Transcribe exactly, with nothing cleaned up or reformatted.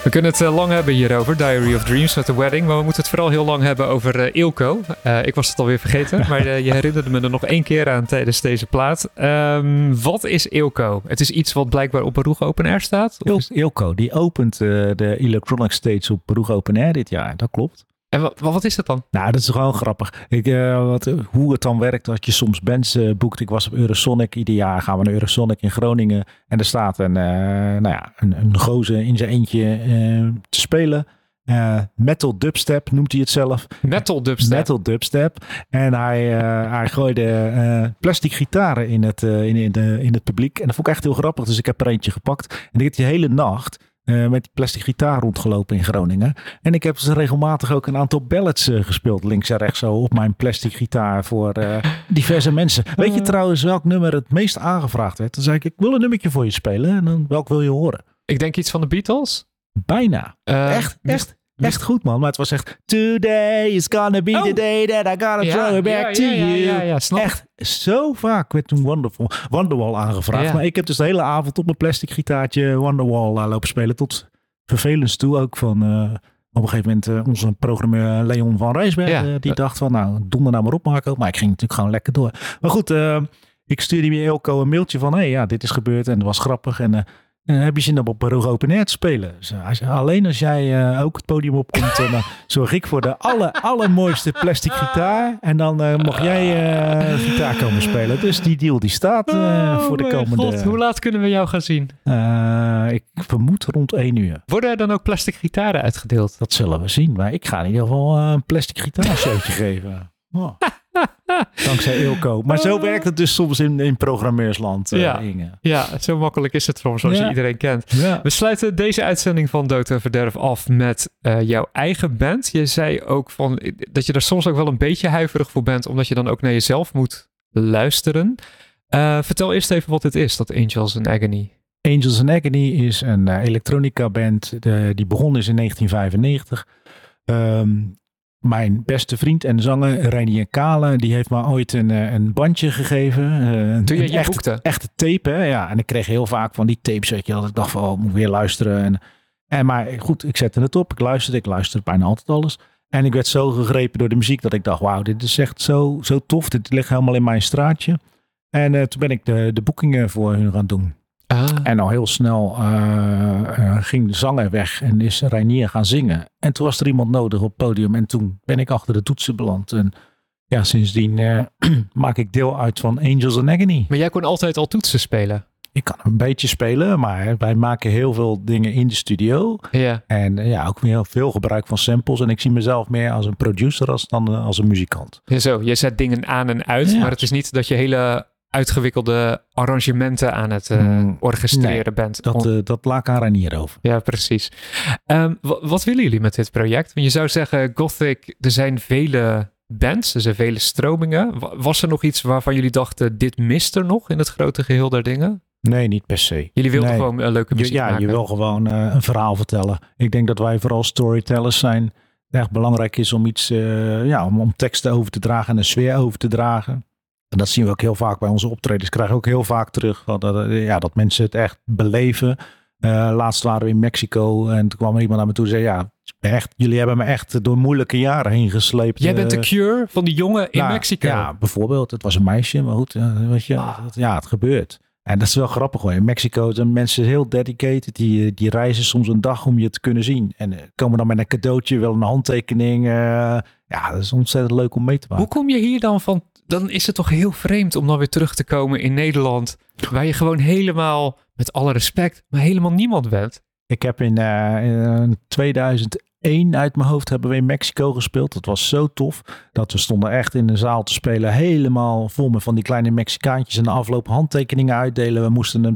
We kunnen het uh, lang hebben hierover, Diary of Dreams met The Wedding. Maar we moeten het vooral heel lang hebben over uh, Eelco. Uh, ik was het alweer vergeten, maar uh, je herinnerde me er nog één keer aan tijdens deze plaat. Um, wat is Eelco? Het is iets wat blijkbaar op Baruch Open Air staat? Eel- Eelco, die opent uh, de Electronic Stage op Baruch Open Air dit jaar. Dat klopt. En wat, wat is dat dan? Nou, dat is gewoon grappig. Ik, uh, wat, hoe het dan werkt, dat je soms bands uh, boekt. Ik was op Eurosonic. Ieder jaar gaan we naar Eurosonic in Groningen. En er staat een, uh, nou ja, een, een gozer in zijn eentje uh, te spelen. Uh, metal dubstep noemt hij het zelf. Metal dubstep? Metal dubstep. En hij, uh, hij gooide uh, plastic gitaren in het, uh, in, in, de, in het publiek. En dat vond ik echt heel grappig. Dus ik heb er eentje gepakt. En ik heb die hele nacht Uh, met die plastic gitaar rondgelopen in Groningen. En ik heb dus regelmatig ook een aantal ballads uh, gespeeld. Links en rechts zo op mijn plastic gitaar voor uh, diverse mensen. Uh. Weet je trouwens welk nummer het meest aangevraagd werd? Dan zei ik, ik wil een nummertje voor je spelen. En dan welk wil je horen? Ik denk iets van de Beatles. Bijna. Uh, echt, echt. Echt goed, man. Maar het was echt... Today is gonna be oh. the day that I gotta ja, throw it back ja, to ja, you. Ja, ja, ja, snap. Echt zo vaak werd toen Wonderful, Wonderwall aangevraagd. Ja. Maar ik heb dus de hele avond op mijn plastic gitaartje Wonderwall uh, lopen spelen. Tot vervelens toe ook van... Uh, op een gegeven moment uh, onze programmeur Leon van Rijsberg. Ja. Uh, die uh. dacht van nou, donder nou maar op Marco. Maar ik ging natuurlijk gewoon lekker door. Maar goed, uh, ik stuurde me Eelco een mailtje van... Hé, hey, ja, dit is gebeurd en het was grappig. En... Uh, En dan heb je zin om op Baruch Open Air te spelen. Dus als, alleen als jij uh, ook het podium opkomt, dan uh, zorg ik voor de aller, allermooiste plastic gitaar. En dan uh, mag jij uh, gitaar komen spelen. Dus die deal die staat uh, oh, voor de komende... God, hoe laat kunnen we jou gaan zien? Uh, ik vermoed rond één uur. Worden er dan ook plastic gitaren uitgedeeld? Dat zullen we zien. Maar ik ga in ieder geval uh, een plastic gitaarshowtje geven. Oh. Dankzij Eelco. Maar zo werkt het dus soms in, in programmeursland. Uh, ja. ja, zo makkelijk is het soms zoals ja. je iedereen kent. Ja. We sluiten deze uitzending van Dood en Verderf af met uh, jouw eigen band. Je zei ook van, dat je er soms ook wel een beetje huiverig voor bent, omdat je dan ook naar jezelf moet luisteren. Uh, vertel eerst even wat dit is, dat Angels in Agony. Angels in Agony is een uh, elektronica band. De, die begon is in negentien vijfennegentig. Um, Mijn beste vriend en zanger, Reinier Kale, die heeft me ooit een, een bandje gegeven. Een, Toen je een je echte, boekte? Echte tape, hè? Ja. En ik kreeg heel vaak van die tapes, weet je wel. Dat ik dacht van, oh, ik moet weer luisteren. En, en, maar goed, ik zette het op. Ik luisterde, ik luisterde bijna altijd alles. En ik werd zo gegrepen door de muziek dat ik dacht, wauw, dit is echt zo, zo tof. Dit ligt helemaal in mijn straatje. En uh, toen ben ik de, de boekingen voor hun gaan doen. Ah. En al heel snel uh, uh, ging de zanger weg en is Reinier gaan zingen. En toen was er iemand nodig op het podium en toen ben ik achter de toetsen beland. En ja, sindsdien uh, maak ik deel uit van Angels in Agony. Maar jij kon altijd al toetsen spelen? Ik kan een beetje spelen, maar wij maken heel veel dingen in de studio. Ja. En uh, ja, ook heel veel gebruik van samples. En ik zie mezelf meer als een producer als dan uh, als een muzikant. Ja, zo, je zet dingen aan en uit, ja. Maar het is niet dat je hele uitgewikkelde arrangementen aan het uh, mm, orchestreren nee, bent. Dat, uh, dat laat ik aan Reinier over. Ja, precies. Um, w- wat willen jullie met dit project? Want je zou zeggen, Gothic, er zijn vele bands, er zijn vele stromingen. Was er nog iets waarvan jullie dachten, dit mist er nog in het grote geheel der dingen? Nee, niet per se. Jullie wilden nee. gewoon uh, leuke muziek je, ja, maken? Ja, je wil gewoon uh, een verhaal vertellen. Ik denk dat wij vooral storytellers zijn. Het echt belangrijk is om iets, uh, ja, om, om teksten over te dragen en een sfeer over te dragen. En dat zien we ook heel vaak bij onze optredens. Krijgen we ook heel vaak terug. Dat, ja, dat mensen het echt beleven. Uh, laatst waren we in Mexico. En toen kwam er iemand naar me toe en zei... Ja, echt, jullie hebben me echt door moeilijke jaren heen gesleept. Jij bent de Cure van die jongen in nou, Mexico. Ja, bijvoorbeeld. Het was een meisje. Maar goed, weet je, ah. ja, het gebeurt. En dat is wel grappig hoor. In Mexico zijn mensen heel dedicated. Die, die reizen soms een dag om je te kunnen zien. En komen dan met een cadeautje, wel een handtekening. Uh, ja, dat is ontzettend leuk om mee te maken. Hoe kom je hier dan van... Dan is het toch heel vreemd om dan weer terug te komen in Nederland. Waar je gewoon helemaal, met alle respect, maar helemaal niemand bent. Ik heb in, uh, in tweeduizend één uit mijn hoofd hebben we in Mexico gespeeld. Dat was zo tof. Dat we stonden echt in de zaal te spelen. Helemaal vol met van die kleine Mexicaantjes. En de afloop handtekeningen uitdelen. We moesten een